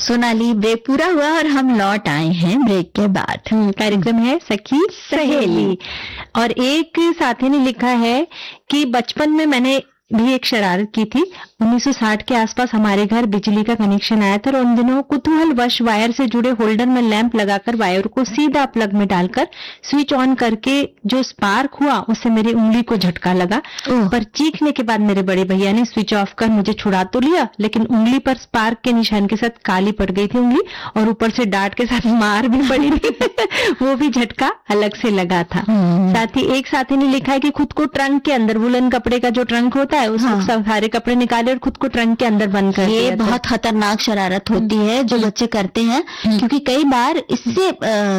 Sonali, break पूरा हुआ और हम लौट आए हैं ब्रेक के बाद। कार्यक्रम है सखी सहेली। और एक साथी ने लिखा है कि बचपन में मैंने भी एक शरारत की थी। 1960 के आसपास हमारे घर बिजली का कनेक्शन आया था और उन दिनों कुतूहलवश वायर से जुड़े होल्डर में लैंप लगाकर वायर को सीधा प्लग में डालकर स्विच ऑन करके जो स्पार्क हुआ उससे मेरी उंगली को झटका लगा। पर चीखने के बाद मेरे बड़े भैया ने स्विच ऑफ कर मुझे छुड़ा तो लिया, लेकिन उंगली पर स्पार्क के निशान के साथ काली पड़ गई थी उंगली और ऊपर से डांट के साथ मार भी पड़ी थी। वो भी झटका अलग से लगा था। साथ ही एक साथी ने लिखा है कि खुद को ट्रंक के अंदर, वुलन कपड़े का जो ट्रंक होता है उसमें सारे कपड़े निकाले और खुद को ट्रंक के अंदर बंद कर दिया। ये बहुत खतरनाक शरारत होती है जो बच्चे करते हैं, क्योंकि कई बार इससे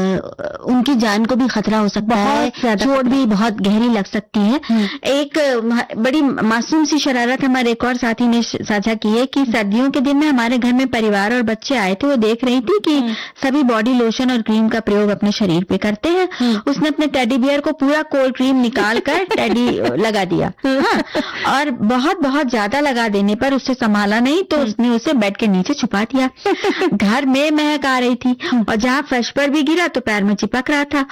उनकी जान को भी खतरा हो सकता है, चोट भी बहुत गहरी लग सकती है। एक बड़ी मासूम सी शरारत हमारे एक और साथी ने साझा की है कि सर्दियों के दिन में हमारे घर में परिवार और बच्चे आए थे। वो देख रही थी कि सभी बॉडी लोशन और क्रीम का प्रयोग अपने शरीर पे करते हैं। उसने अपने टेडी बियर को पूरा कोल्ड क्रीम निकाल कर टेडी लगा दिया। और बहुत बहुत ज्यादा लगा देने पर उससे संभाला नहीं तो उसने उसे बेड के नीचे छुपा दिया। घर में महक आ रही थी और जहाँ फर्श पर भी गिरा तो पैर में चिपक रहा था।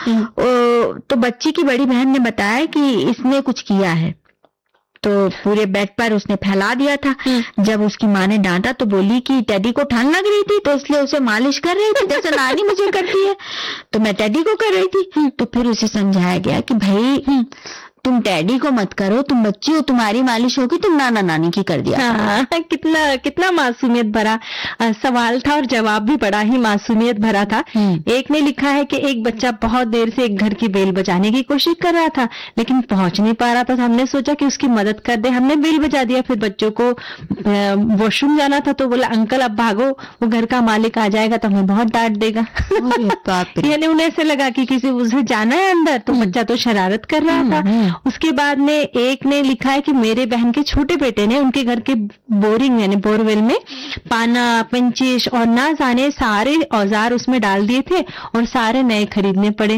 तो बच्ची की बड़ी बहन ने बताया कि इसने कुछ किया है, तो पूरे बेड पर उसने फैला दिया था। जब उसकी माँ ने डांटा तो बोली कि टेडी को ठंड लग रही थी तो इसलिए उसे मालिश कर रही थी जैसे नानी मुझे करती है, तो मैं टेडी को कर रही थी। तो फिर उसे समझाया गया कि भाई तुम टैडी को मत करो, तुम बच्ची हो, तुम्हारी मालिश होगी, तुम नाना नानी की कर दिया। हाँ, कितना मासूमियत भरा सवाल था और जवाब भी बड़ा ही मासूमियत भरा था। एक ने लिखा है कि एक बच्चा बहुत देर से एक घर की बेल बजाने की कोशिश कर रहा था लेकिन पहुंच नहीं पा रहा था, तो हमने सोचा कि उसकी मदद कर दे। हमने बेल बजा दिया। फिर बच्चों को वॉशरूम जाना था तो बोला अंकल अब भागो, वो घर का मालिक आ जाएगा तो हमें बहुत डांट देगा। यानी उन्हें ऐसे लगा कि किसी उसे जाना है अंदर, तो बच्चा तो शरारत कर रहा था। उसके बाद में एक ने लिखा है कि मेरे बहन के छोटे बेटे ने उनके घर के बोरिंग यानी बोरवेल में पाना, पिंचिश और ना जाने सारे औजार उसमें डाल दिए थे और सारे नए खरीदने पड़े।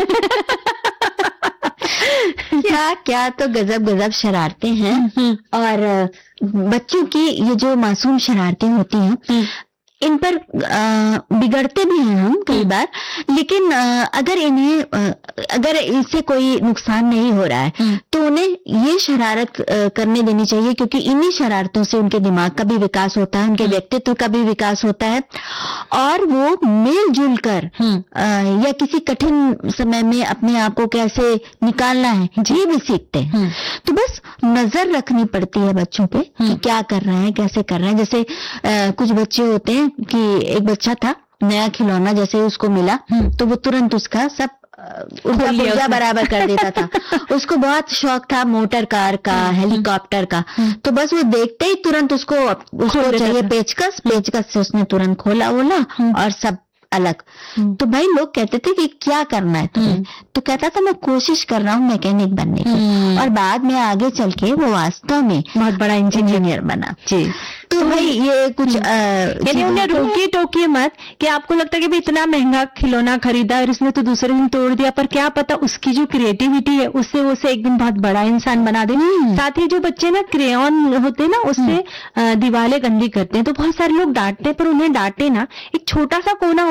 क्या तो गजब शरारतें हैं। और बच्चों की ये जो मासूम शरारतें होती हैं इन पर बिगड़ते भी हैं हम कई बार, लेकिन अगर इससे कोई नुकसान नहीं हो रहा है तो उन्हें ये शरारत करने देनी चाहिए, क्योंकि इन्हीं शरारतों से उनके दिमाग का भी विकास होता है, उनके व्यक्तित्व का भी विकास होता है और वो मिलजुल कर या किसी कठिन समय में अपने आप को कैसे निकालना है ये भी सीखते हैं। तो बस नजर रखनी पड़ती है बच्चों पे कि क्या कर रहे हैं, कैसे कर रहे हैं। जैसे कुछ बच्चे होते हैं कि एक बच्चा था, नया खिलौना जैसे उसको मिला तो वो तुरंत उसका सब ऊर्जा बराबर कर देता था। उसको बहुत शौक था मोटर कार का, हेलीकॉप्टर का, तो बस वो देखते ही तुरंत उसको चाहिए पेचकस से उसने तुरंत खोला और सब अलग। तो भाई लोग कहते थे कि क्या करना है तुम्हें, तो कहता था मैं कोशिश कर रहा हूँ मैकेनिक बनने की, और बाद में आगे चल के वो वास्तव में बहुत बड़ा इंजीनियर बना। जी, तो भाई ये कुछ यानी उन्हें रोकी टोकी मत कि आपको लगता है कि भाई इतना महंगा खिलौना खरीदा और इसने तो दूसरे दिन तोड़ दिया, पर क्या पता उसकी जो क्रिएटिविटी है उससे उसे एक दिन बहुत बड़ा इंसान बना दे। साथ ही जो बच्चे ना क्रेयॉन होते हैं ना उससे दीवारें गंदी करते हैं, तो बहुत सारे लोग डांटते हैं, पर उन्हें डांटे ना, एक छोटा सा कोना